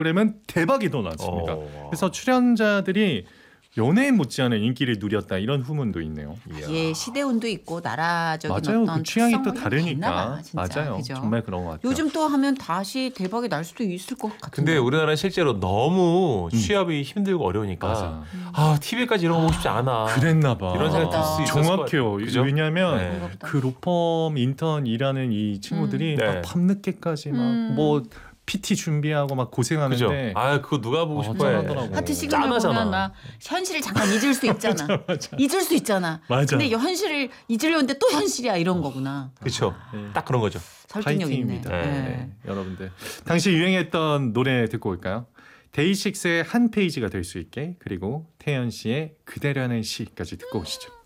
프로그램은 대박이 더 났습니다. 그래서 출연자들이 연예인 못지않은 인기를 누렸다 이런 후문도 있네요. 예, 시대운도 있고 나라적인 맞아요. 어떤 그 취향이 또 특성을 다르니까. 봐, 진짜. 맞아요. 그죠? 정말 그런 것 같아요. 요즘 또 하면 다시 대박이 날 수도 있을 것 같은데. 근데 우리나라는 실제로 너무 취업이 힘들고 어려우니까 맞아. 아 TV까지 이런 거 보고 싶지 않아. 그랬나 봐. 이런 생각이 들 수 있을 것 정확해요. 같아요. 그죠? 왜냐하면 네. 그 로펌 인턴 일하는 이 친구들이 네. 막 밤늦게까지 막 뭐 PT 준비하고 막 고생하는데 그죠? 아 그거 누가 보고 싶어해. 짠하더라고. 하트 시그널 짠하잖아. 보면 막 현실을 잠깐 잊을 수 있잖아. 맞아. 잊을 수 있잖아. 맞아. 근데 이 현실을 잊으려는데 또 현실이야 이런 거구나. 그렇죠. 딱 그런 거죠. 설득력 있네. 파이팅입니다. 네. 네. 여러분들 당시 유행했던 노래 듣고 올까요? 데이식스의 한 페이지가 될 수 있게 그리고 태연 씨의 그대라는 시까지 듣고 오시죠.